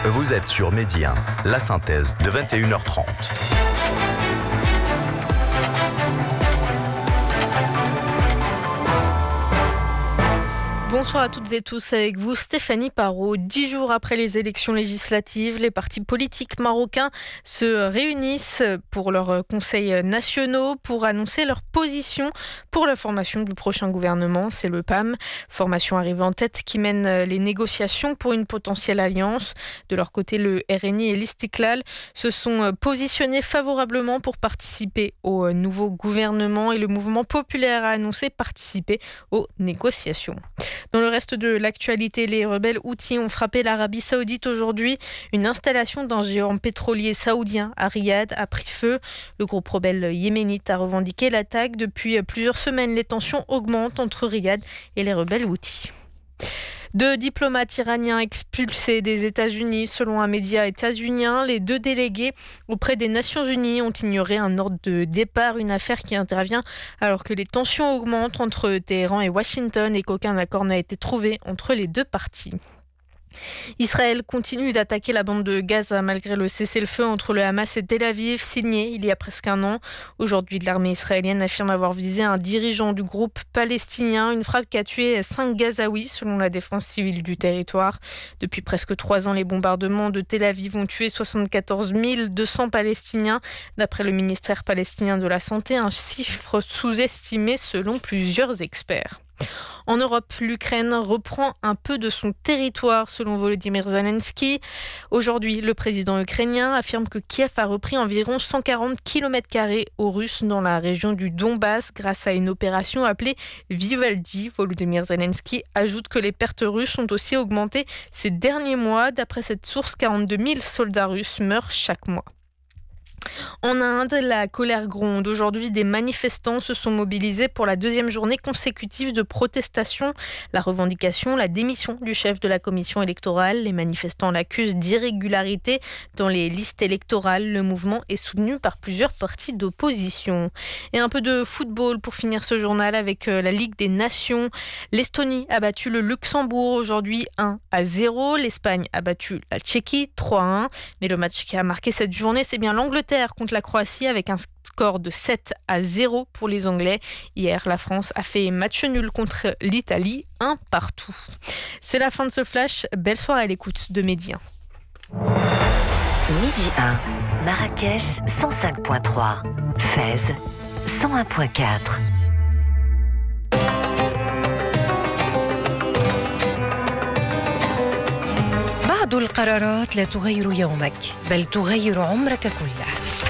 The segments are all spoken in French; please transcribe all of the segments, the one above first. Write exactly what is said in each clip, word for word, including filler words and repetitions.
Vous êtes sur Midi un, la synthèse de vingt et une heures trente. Bonsoir à toutes et tous, avec vous Stéphanie Parot. Dix jours après les élections législatives, les partis politiques marocains se réunissent pour leurs conseils nationaux pour annoncer leur position pour la formation du prochain gouvernement. C'est le P A M, formation arrivée en tête qui mène les négociations pour une potentielle alliance. De leur côté, le R N I et l'Istiklal se sont positionnés favorablement pour participer au nouveau gouvernement et le mouvement populaire a annoncé participer aux négociations. Dans le reste de l'actualité, les rebelles houthis ont frappé l'Arabie Saoudite aujourd'hui. Une installation d'un géant pétrolier saoudien à Riyad a pris feu. Le groupe rebelle yéménite a revendiqué l'attaque. Depuis plusieurs semaines, les tensions augmentent entre Riyad et les rebelles houthis. Deux diplomates iraniens expulsés des États-Unis. Selon un média états-unien, les deux délégués auprès des Nations Unies ont ignoré un ordre de départ, une affaire qui intervient alors que les tensions augmentent entre Téhéran et Washington et qu'aucun accord n'a été trouvé entre les deux parties. Israël continue d'attaquer la bande de Gaza malgré le cessez-le-feu entre le Hamas et Tel Aviv signé il y a presque un an. Aujourd'hui, l'armée israélienne affirme avoir visé un dirigeant du groupe palestinien, une frappe qui a tué cinq Gazaouis selon la défense civile du territoire. Depuis presque trois ans, les bombardements de Tel Aviv ont tué soixante-quatorze mille deux cents Palestiniens. D'après le ministère palestinien de la Santé, un chiffre sous-estimé selon plusieurs experts. En Europe, l'Ukraine reprend un peu de son territoire selon Volodymyr Zelensky. Aujourd'hui, le président ukrainien affirme que Kiev a repris environ cent quarante kilomètres carrés aux Russes dans la région du Donbass grâce à une opération appelée Vivaldi. Volodymyr Zelensky ajoute que les pertes russes ont aussi augmenté ces derniers mois. D'après cette source, quarante-deux mille soldats russes meurent chaque mois. En Inde, la colère gronde. Aujourd'hui, des manifestants se sont mobilisés pour la deuxième journée consécutive de protestation. La revendication, la démission du chef de la commission électorale. Les manifestants l'accusent d'irrégularité dans les listes électorales. Le mouvement est soutenu par plusieurs partis d'opposition. Et un peu de football pour finir ce journal avec la Ligue des Nations. L'Estonie a battu le Luxembourg aujourd'hui un à zéro. L'Espagne a battu la Tchéquie trois à un. Mais le match qui a marqué cette journée, c'est bien l'Angleterre contre la Croatie avec un score de sept à zéro pour les Anglais. Hier, la France a fait match nul contre l'Italie, un partout. C'est la fin de ce flash. Belle soirée à l'écoute de Midi un. Midi un, Marrakech cent cinq virgule trois, Fès cent un virgule quatre. بعض القرارات لا تغير يومك بل تغير عمرك كله.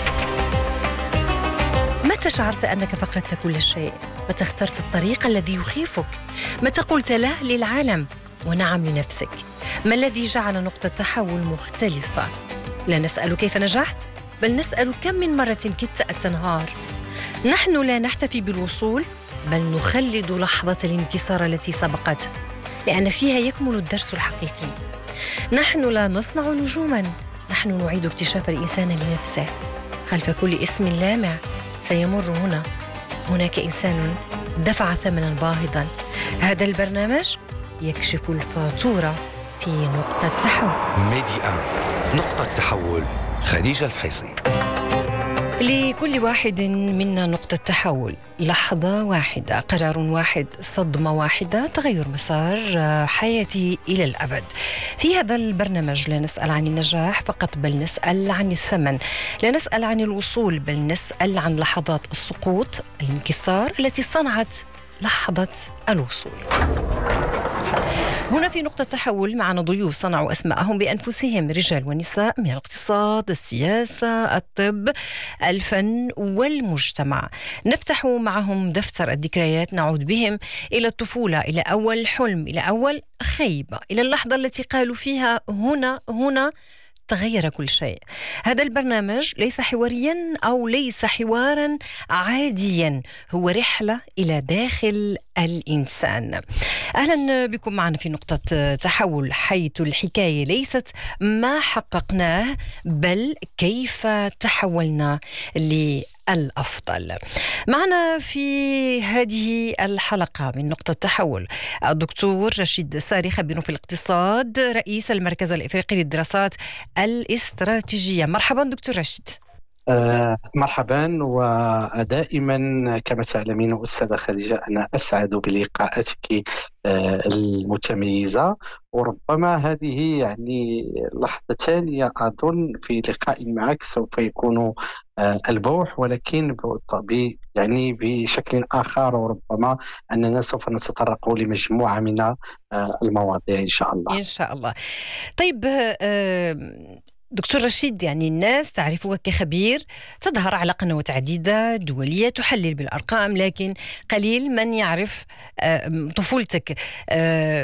متى شعرت أنك فقدت كل شيء؟ متى اخترت الطريق الذي يخيفك؟ متى قلت لا للعالم ونعم لنفسك؟ ما الذي جعل نقطة تحول مختلفة؟ لا نسأل كيف نجحت بل نسأل كم من مرة كدت أن تنهار. نحن لا نحتفي بالوصول بل نخلد لحظة الانكسار التي سبقت لأن فيها يكمن الدرس الحقيقي. نحن لا نصنع نجوما، نحن نعيد اكتشاف الإنسان لنفسه. خلف كل اسم لامع سيمر هنا هناك إنسان دفع ثمنا باهظا. هذا البرنامج يكشف الفاتورة في نقطة تحول. ميدي آن، نقطة تحول. خديجة الفحيصي. لكل واحد منا نقطة تحول، لحظة واحدة، قرار واحد، صدمة واحدة، تغير مسار حياتي إلى الأبد. في هذا البرنامج لا نسأل عن النجاح فقط بل نسأل عن الثمن، لا نسأل عن الوصول بل نسأل عن لحظات السقوط، الانكسار التي صنعت لحظة الوصول. هنا في نقطة تحول معنا ضيوف صنعوا أسماءهم بأنفسهم، رجال ونساء من الاقتصاد، السياسة، الطب، الفن والمجتمع. نفتح معهم دفتر الذكريات، نعود بهم إلى الطفولة، إلى أول حلم، إلى أول خيبة، إلى اللحظة التي قالوا فيها هنا هنا تغير كل شيء. هذا البرنامج ليس حواريا أو ليس حوارا عاديا، هو رحلة إلى داخل الإنسان. أهلا بكم معنا في نقطة تحول، حيث الحكاية ليست ما حققناه بل كيف تحولنا ل الأفضل. معنا في هذه الحلقة من نقطة تحول الدكتور رشيد ساري، خبير في الاقتصاد، رئيس المركز الإفريقي للدراسات الاستراتيجية. مرحبا دكتور رشيد. آه مرحبا، ودائما كما تعلمين أستاذة خديجة أنا أسعد بلقاءاتك آه المتميزة، وربما هذه يعني لحظة ثانية أظن في لقاء معك سوف يكون آه البوح، ولكن يعني بشكل آخر، وربما أننا سوف نتطرق لمجموعة من آه المواضيع إن شاء الله. إن شاء الله. طيب آه دكتور رشيد، يعني الناس تعرفك كخبير، تظهر على قنوات عديدة دولية تحلل بالأرقام، لكن قليل من يعرف طفولتك.